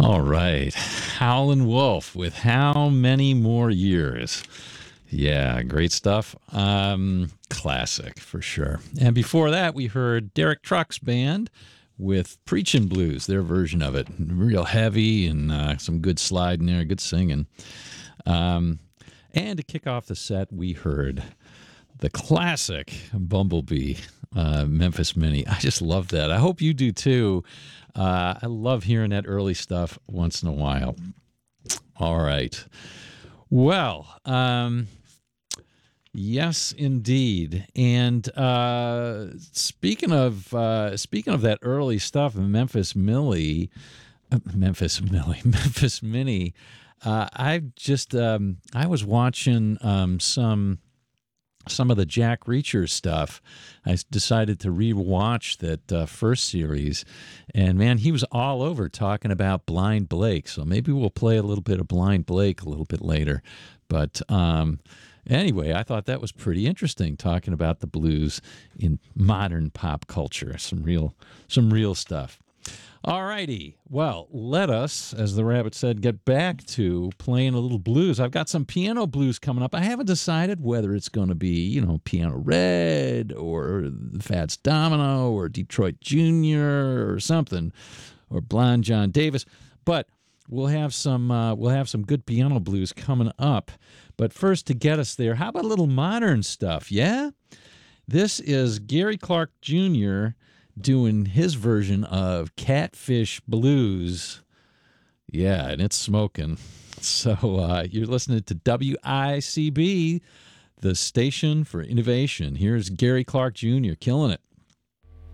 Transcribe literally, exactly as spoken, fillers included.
All right. Howlin' Wolf with How Many More Years? Yeah, great stuff. Um, classic for sure. And before that, we heard Derek Trucks Band with Preachin' Blues, their version of it. Real heavy and uh, some good slide in there, good singing. Um, and to kick off the set, we heard the classic Bumblebee, uh, Memphis Mini. I just love that. I hope you do too. Uh, I love hearing that early stuff once in a while. All right. Well, um, yes, indeed. And uh, speaking of uh, speaking of that early stuff, Memphis Millie, uh, Memphis Millie, Memphis Mini. Uh, I just um, I was watching um, some. some of the Jack Reacher stuff. I decided to rewatch that uh, first series, and man, he was all over talking about Blind Blake. So maybe we'll play a little bit of Blind Blake a little bit later. But um, anyway, I thought that was pretty interesting, talking about the blues in modern pop culture. Some real, some real stuff. All righty. Well, let us, as the rabbit said, get back to playing a little blues. I've got some piano blues coming up. I haven't decided whether it's going to be, you know, Piano Red or Fats Domino or Detroit Junior or something, or Blonde John Davis. But we'll have some uh, we'll have some good piano blues coming up. But first, to get us there, how about a little modern stuff? Yeah, this is Gary Clark Junior doing his version of Catfish Blues. Yeah, and it's smoking. So uh, you're listening to W I C B, the station for innovation. Here's Gary Clark Junior killing it.